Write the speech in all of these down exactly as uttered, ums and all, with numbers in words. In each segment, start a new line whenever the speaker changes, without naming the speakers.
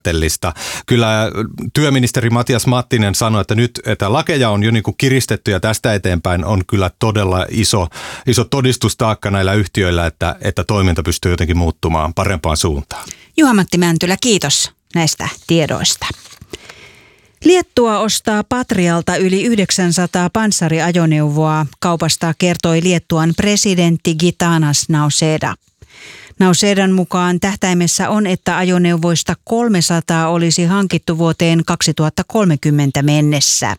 Kyllä työministeri Matias Mattinen sanoi, että nyt että lakeja on jo niin kuin kiristetty ja tästä eteenpäin on kyllä todella iso, iso todistustaakka näillä yhtiöillä, että, että toiminta pystyy jotenkin muuttumaan parempaan suuntaan.
Juha-Matti Mäntylä, kiitos näistä tiedoista. Liettua ostaa Patrialta yli yhdeksänsataa panssariajoneuvoa. Kaupasta kertoi Liettuan presidentti Gitanas Nausėda. Nausėdan mukaan tähtäimessä on, että ajoneuvoista kolmesataa olisi hankittu vuoteen kaksituhattakolmekymmentä mennessä.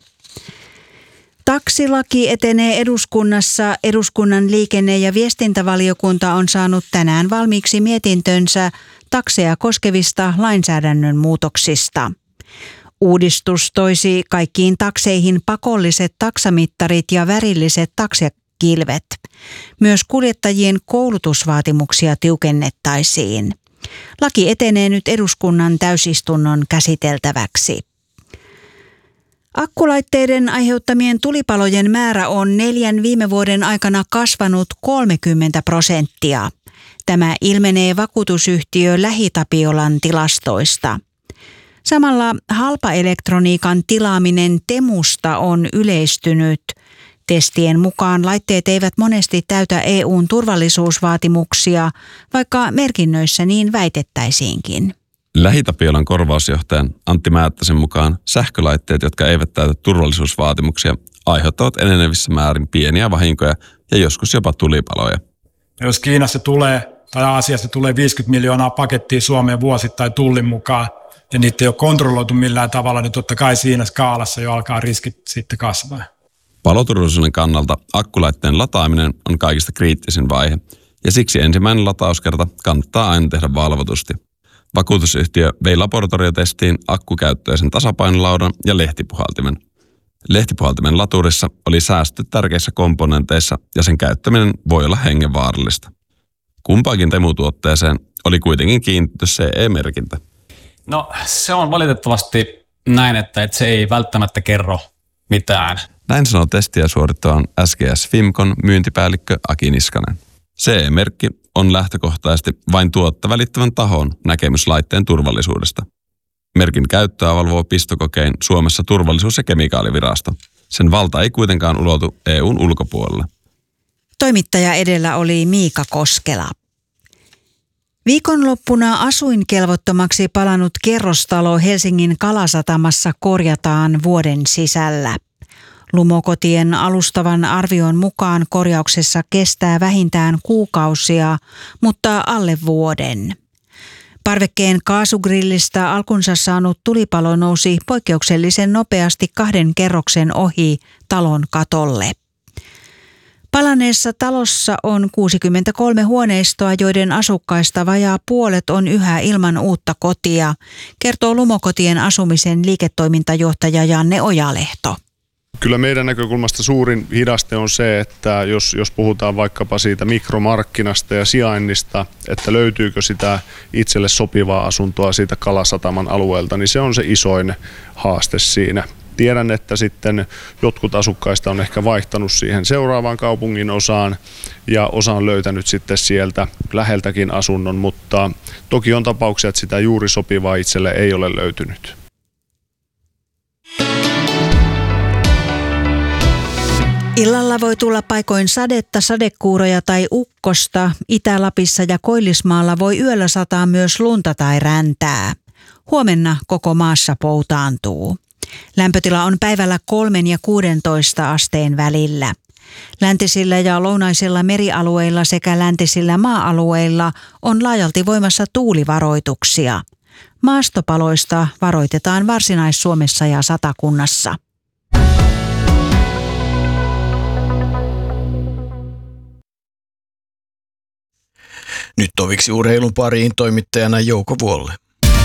Taksilaki etenee eduskunnassa. Eduskunnan liikenne- ja viestintävaliokunta on saanut tänään valmiiksi mietintönsä takseja koskevista lainsäädännön muutoksista. Uudistus toisi kaikkiin takseihin pakolliset taksamittarit ja värilliset taksikilvet. Myös kuljettajien koulutusvaatimuksia tiukennettaisiin. Laki etenee nyt eduskunnan täysistunnon käsiteltäväksi. Akkulaitteiden aiheuttamien tulipalojen määrä on neljän viime vuoden aikana kasvanut kolmekymmentä prosenttia. Tämä ilmenee vakuutusyhtiö LähiTapiolan tilastoista. Samalla halpaelektroniikan tilaaminen Temusta on yleistynyt. Testien mukaan laitteet eivät monesti täytä E U:n turvallisuusvaatimuksia, vaikka merkinnöissä niin väitettäisiinkin.
LähiTapiolan korvausjohtajan Antti Määttäsen mukaan sähkölaitteet, jotka eivät täytä turvallisuusvaatimuksia, aiheuttavat enenevissä määrin pieniä vahinkoja ja joskus jopa tulipaloja.
Jos Kiinassa tulee tai Aasiassa tulee viisikymmentä miljoonaa pakettia Suomeen vuosittain tullin mukaan, ja niitä ei ole kontrolloitu millään tavalla, niin totta kai siinä skaalassa jo alkaa riskit sitten kasvaa.
Paloturvallisuuden kannalta akkulaitteen lataaminen on kaikista kriittisin vaihe, ja siksi ensimmäinen latauskerta kannattaa aina tehdä valvotusti. Vakuutusyhtiö vei laboratoriotestiin akkukäyttöisen tasapainolaudan ja lehtipuhaltimen. Lehtipuhaltimen laturissa oli säästöt tärkeissä komponenteissa ja sen käyttäminen voi olla hengenvaarallista. Kumpaankin Temu-tuotteeseen oli kuitenkin kiinnitetty C E-merkintä.
No se on valitettavasti näin, että, että se ei välttämättä kerro mitään.
Näin sanoo testiä suorittavan S G S Fimcon myyntipäällikkö Aki Niskanen. C E-merkki on lähtökohtaisesti vain tuotta välittävän tahon näkemys laitteen turvallisuudesta. Merkin käyttöä valvoo pistokokein Suomessa turvallisuus- ja kemikaalivirasto. Sen valta ei kuitenkaan ulotu E U:n ulkopuolelle.
Toimittaja edellä oli Miika Koskela. Viikonloppuna asuinkelvottomaksi palannut kerrostalo Helsingin Kalasatamassa korjataan vuoden sisällä. Lumokotien alustavan arvion mukaan korjauksessa kestää vähintään kuukausia, mutta alle vuoden. Parvekkeen kaasugrillistä alkunsa saanut tulipalo nousi poikkeuksellisen nopeasti kahden kerroksen ohi talon katolle. Palaneessa talossa on kuusikymmentäkolme huoneistoa, joiden asukkaista vajaa puolet on yhä ilman uutta kotia, kertoo Lumokotien asumisen liiketoimintajohtaja Janne Ojalehto.
Kyllä meidän näkökulmasta suurin hidaste on se, että jos, jos puhutaan vaikkapa siitä mikromarkkinasta ja sijainnista, että löytyykö sitä itselle sopivaa asuntoa siitä Kalasataman alueelta, niin se on se isoin haaste siinä. Tiedän, että sitten jotkut asukkaista on ehkä vaihtanut siihen seuraavaan kaupungin osaan ja osa on löytänyt sitten sieltä läheltäkin asunnon, mutta toki on tapauksia, että sitä juuri sopivaa itselle ei ole löytynyt.
Illalla voi tulla paikoin sadetta, sadekuuroja tai ukkosta. Itä-Lapissa ja Koillismaalla voi yöllä sataa myös lunta tai räntää. Huomenna koko maassa poutaantuu. Lämpötila on päivällä kolmen ja kuudentoista asteen välillä. Läntisillä ja lounaisilla merialueilla sekä läntisillä maa-alueilla on laajalti voimassa tuulivaroituksia. Maastopaloista varoitetaan Varsinais-Suomessa ja Satakunnassa.
Nyt toviksi urheilun pariin toimittajana Jouko Vuolle.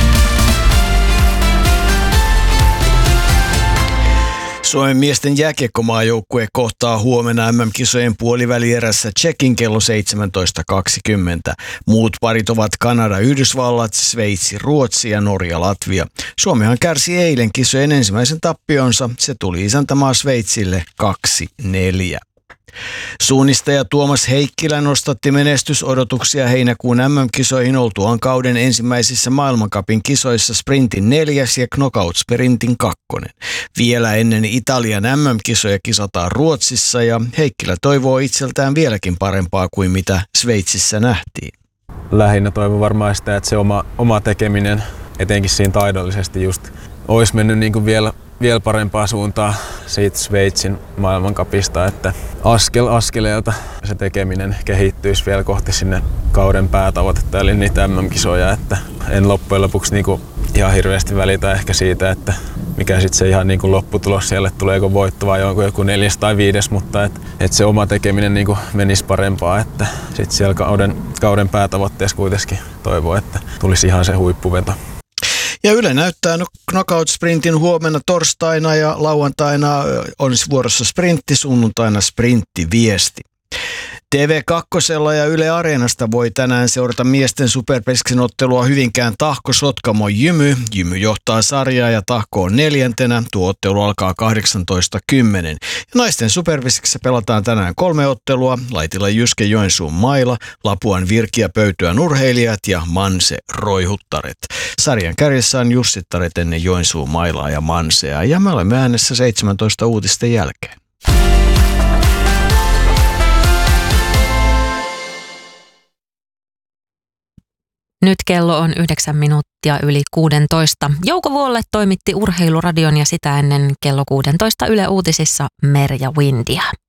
Suomen miesten jääkiekkomaajoukkue kohtaa huomenna M M-kisojen puolivälierässä Tšekin kello seitsemäntoista kaksikymmentä. Muut parit ovat Kanada, Yhdysvallat, Sveitsi, Ruotsi ja Norja, Latvia. Suomihan kärsi eilen kisojen ensimmäisen tappionsa. Se tuli isäntämaa Sveitsille kaksi neljä. Suunnistaja Tuomas Heikkilä nostatti menestysodotuksia heinäkuun äm äm-kisoihin oltuaan kauden ensimmäisissä maailmancupin kisoissa sprintin neljäs ja knockout-sprintin kakkonen. Vielä ennen Italian äm äm-kisoja kisataan Ruotsissa ja Heikkilä toivoo itseltään vieläkin parempaa kuin mitä Sveitsissä nähtiin.
Lähinnä toivon varmaan sitä, että se oma, oma tekeminen, etenkin siinä taidollisesti just, olisi mennyt niin kuin vielä vielä parempaa suuntaa siitä Sveitsin maailmancupista, että askel askeleelta se tekeminen kehittyisi vielä kohti sinne kauden päätavoitetta, eli niitä äm äm-kisoja, että en loppujen lopuksi niinku ihan hirveästi välitä ehkä siitä, että mikä sitten se ihan niinku lopputulos siellä, tuleeko voitto vai onko joku neljäs tai viides, mutta että et se oma tekeminen niinku menisi parempaa, että sitten siellä kauden, kauden päätavoitteessa kuitenkin toivoo, että tulisi ihan se huippuveto.
Ja Yle näyttää knockout-sprintin huomenna torstaina ja lauantaina on vuorossa sprintti, sunnuntaina sprinttiviesti. T V kaksi ja Yle Areenasta voi tänään seurata miesten superpesksin ottelua Hyvinkään Tahko Sotkamo Jymy. Jymy johtaa sarjaa ja Tahko on neljäntenä. Tuo ottelu alkaa kahdeksantoista kymmenen. Ja naisten superpeskissä pelataan tänään kolme ottelua. Laitila Jyske Joensuun Maila, Lapuan Virki ja Pöytyän Urheilijat ja Manse Roihuttaret. Sarjan kärjessä on Jussittaret ennen Joensuun Mailaa ja Mansea. Ja me olemme äänessä seitsemäntoista uutisten jälkeen.
Nyt kello on yhdeksän minuuttia yli kuusitoista. Jouko Vuolle toimitti Urheiluradion ja sitä ennen kello kuusitoista Yle Uutisissa Merja Windia.